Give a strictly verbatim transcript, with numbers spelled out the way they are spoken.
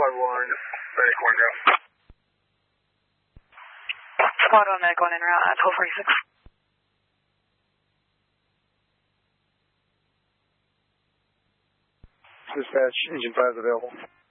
Squad one, Medic one, go. Squad one, Medic one, en route at twelve forty-six. Dispatch, engine five is available.